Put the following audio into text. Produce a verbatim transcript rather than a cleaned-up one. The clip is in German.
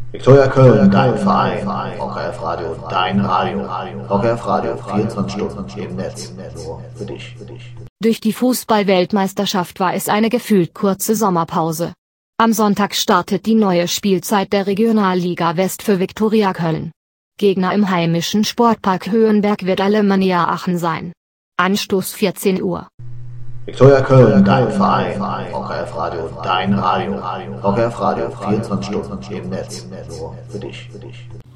Viktoria Köln, dein Verein. V K F Radio, dein Radio. V K F Radio, vierundzwanzig Stunden im Netz. Nur für dich. Durch die Fußball-Weltmeisterschaft war es eine gefühlt kurze Sommerpause. Am Sonntag startet die neue Spielzeit der Regionalliga West für Viktoria Köln. Gegner im heimischen Sportpark Höhenberg wird Alemannia Aachen sein. Anstoß vierzehn Uhr. Viktoria Köln, dein Verein. V K F Radio, dein Radio. V K F Radio, vierundzwanzig Stunden im Netz. Nur für dich.